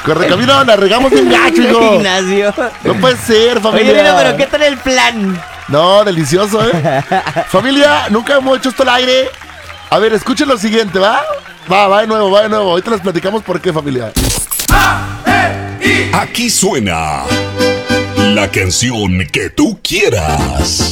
Correcamino, la regamos bien gacho, hijo. Ignacio. No puede ser, familia. Oye, mira, pero ¿qué tal el plan? No, delicioso, Familia, nunca hemos hecho esto al aire. A ver, escuchen lo siguiente, ¿va? Va de nuevo. Ahorita les platicamos por qué, familia. Aquí suena la canción que tú quieras.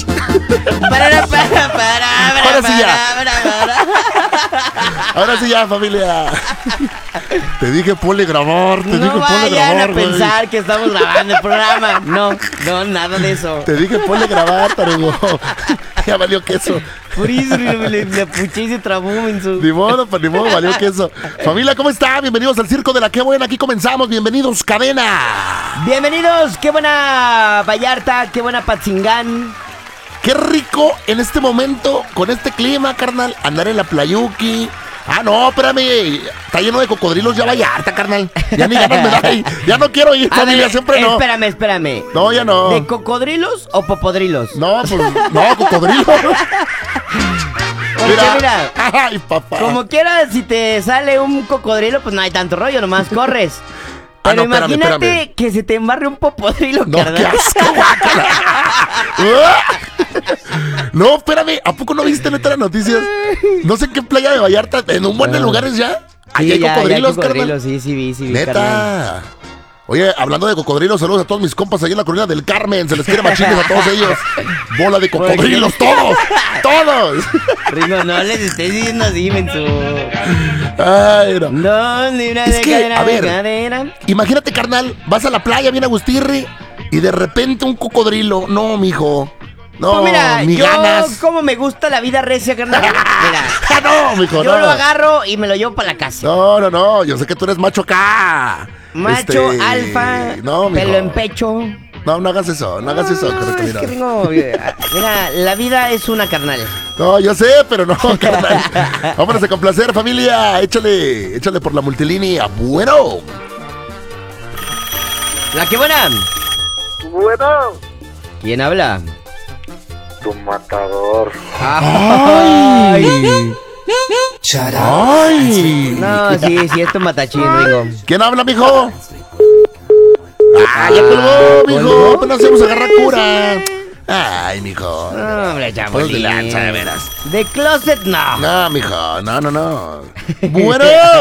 Ahora sí ya, familia. Te dije ponle grabar, No vayan a pensar que estamos grabando el programa. No, nada de eso. Te dije ponle grabar, tarugo. Ya valió queso. Por eso le puché y se trabó, menso. Ni modo, valió queso. Familia, ¿cómo está? Bienvenidos al Circo de la Qué Buena. Aquí comenzamos. Bienvenidos, cadena. Bienvenidos, qué buena Vallarta, qué buena Patzingán. Qué rico en este momento, con este clima, carnal, andar en la playuki. Ah, no, espérame. Está lleno de cocodrilos ya Vallarta, carnal. Ya ni ganas me da. Ya no quiero ir, familia, ver, siempre no. Espérame. No, ya no. ¿De cocodrilos o popodrilos? No, pues, no, cocodrilos. Porque mira, ay, papá. como quieras, si te sale un cocodrilo, pues no hay tanto rollo, nomás corres. Pero no, imagínate que se te embarre un popodrilo, no, carnal. qué asco, guácala. No, espérame, ¿a poco no viste neta las noticias? No sé en qué playa de Vallarta, en un buen de lugares ya. Ahí hay cocodrilos, carnal. Sí, vi, neta. carnal. Oye, hablando de cocodrilos, saludos a todos mis compas ahí en la Colonia del Carmen. Se les quiere machines a todos ellos. Bola de cocodrilos, todos. Ringo, no les estés diciendo así, menso. Ay, no. No, ni una Es que, cadera, a ver, cadera. Imagínate, carnal, vas a la playa bien agustirri y de repente un cocodrilo. No, mijo. No, pues mira, ni yo ganas. como me gusta la vida recia, carnal. Mira, no, mijo, yo no. lo agarro y me lo llevo para la casa. No, yo sé que tú eres macho acá. Macho, alfa, no, mijo. pelo en pecho. No hagas eso, es que Ringo, mira, la vida es una, carnal. No, yo sé, pero no, carnal. Vámonos a complacer, familia. Échale por la multilínea. Bueno. La que buena. Bueno. ¿Quién habla? Tu matador. ¡Ay! ¡Ay! No, sí, es tu matachín, Ringo. ¿Quién habla, mijo? ¡Ah, ya colgó, mijo! Apenas hacemos agarrar cura. Ay, mijo. No, hombre, ya Pues de lanza, de veras. De closet, no. No, mijo, no. Bueno.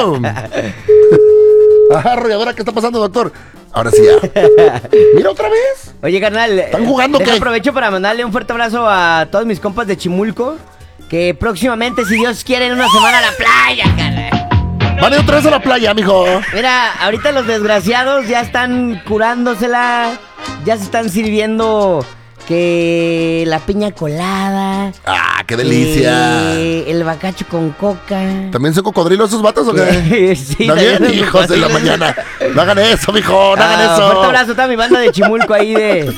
Arrolladora, ¿qué está pasando, doctor? Ahora sí ya. Mira otra vez. Oye, carnal. ¿Están jugando qué? Aprovecho para mandarle un fuerte abrazo a todos mis compas de Chimulco. Que próximamente, si Dios quiere, en una semana a la playa, carnal. Vale, otra vez a la playa, mijo. Mira, ahorita los desgraciados ya están curándosela. Ya se están sirviendo que la piña colada. Ah, qué delicia. El bacacho con coca. ¿También son cocodrilos esos vatos o qué? Sí, también, hijos de la mañana. No hagan eso, mijo, no hagan eso. Fuerte abrazo a toda mi banda de Chimulco ahí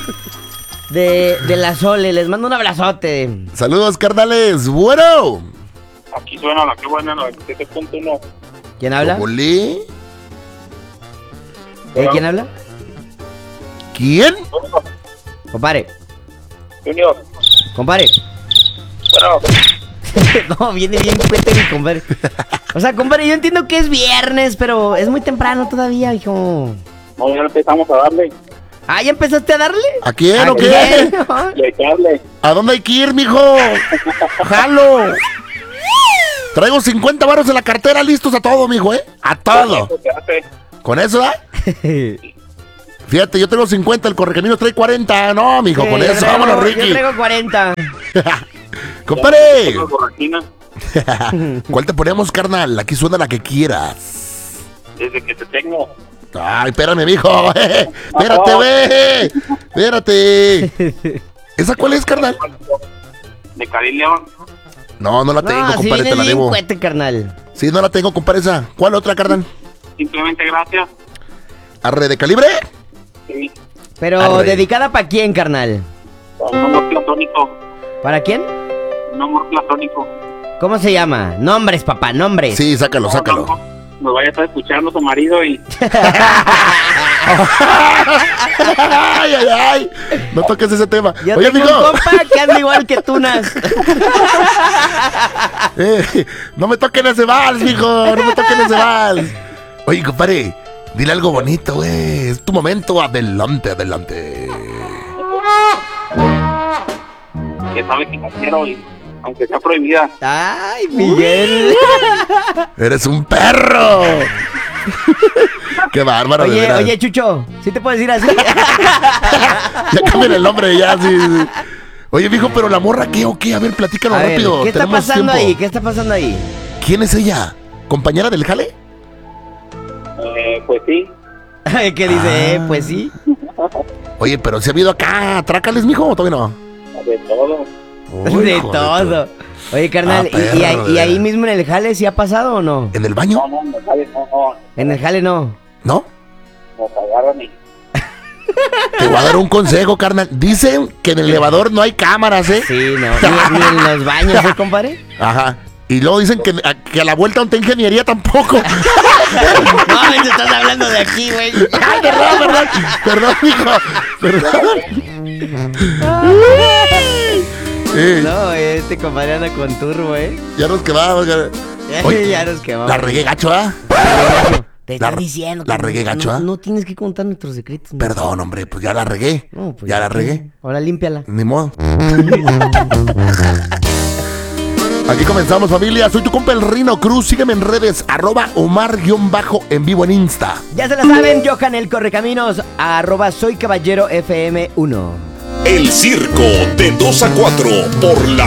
de la Sole. Les mando un abrazote. Saludos, carnales. Bueno. Aquí suena la que buena 97.1. ¿Quién habla? ¿Bolí? ¿Quién habla? ¿Quién? Compare. Junior. Compare. Bueno. No, viene bien cuente mi compadre. O sea, compadre, yo entiendo que es viernes, pero es muy temprano todavía, hijo. No, ya empezamos a darle. Ah, ¿ya empezaste a darle? ¿A quién ¿A o qué? Y hay que darle. ¿A dónde hay que ir, mijo? ¡Jalo! Traigo 50 varos en la cartera listos a todo, mijo, ¿eh? A todo. ¿Con eso, da? Fíjate, yo tengo 50, el correcamino trae 40. No, mijo, con eso, vámonos, Ricky. Yo traigo 40. ¡Compadre! ¿Cuál te ponemos, carnal? Aquí suena la que quieras. Desde que te tengo. Ay, espérame, mijo. Espérate, ve. Espérate. ¿Esa cuál es, carnal? De Cali León. No la tengo, No, compadre, sí, te la debo. cuete, carnal. Sí, no la tengo, compadre, esa. ¿Cuál otra, carnal? Simplemente gracias. ¿Arre de calibre? Sí. Pero, Arre. ¿dedicada para quién, carnal? Un amor platónico. ¿Para quién? Un amor platónico. ¿Cómo se llama? Nombres, papá, nombres. Sí, sácalo. Nos vaya a estar escuchando tu marido y... Ay. No toques ese tema. Yo Oye, tengo mijo. un compa que anda igual que Tunas. No me toquen ese vals, mijo. No me toquen ese vals. Oye, compadre, Dile algo bonito, güey. Es tu momento. Adelante, adelante. Que sabe que la quiero, y aunque sea prohibida. Ay, Miguel. Eres un perro. Qué bárbaro, de Oye, veras. oye, Chucho, ¿sí te puedes decir así? Ya cambien el nombre, ya, sí. Oye, mijo, pero la morra, ¿qué o qué? A ver, platícalo A ver, rápido. ¿qué está tenemos pasando tiempo. ahí? ¿Qué está pasando ahí? ¿Quién es ella? ¿Compañera del jale? Pues sí. ¿Qué dice? Pues sí. Oye, pero si ha habido acá, trácales, mijo, ¿o todavía no? De todo. Uy, De hijo todo. Oye, carnal, Ah, perro, ¿y de ahí veras. mismo en el jale sí ha pasado o no? ¿En el baño? No, ¿sabes? No. En el jale no. ¿No? Nos agarran y... Te voy a dar un consejo, carnal. Dicen que en el elevador no hay cámaras, ¿eh? Sí, no. Ni en los baños, ¿sí, compadre? Ajá. Y luego dicen que a la vuelta donde ingeniería tampoco. No, te estás hablando de aquí, güey. Ay, perdón, mijo. Perdón. No, este compadre anda con turbo, Ya nos quedamos. Oye, ya nos quemamos. la regué gacho, ¿ah? Te La- estoy diciendo. la que regué gacho, ¿ah? No tienes que contar nuestros secretos. ¿no? Perdón, hombre, pues ya la regué. No, pues ya la qué. regué. Ahora límpiala. Ni modo. Aquí comenzamos, familia. Soy tu compa el Rino Cruz. Sígueme en redes, @Omar_en vivo en Insta. Ya se la saben, Johan el Correcaminos, @soycaballerofm1. El circo de 2 a 4 por la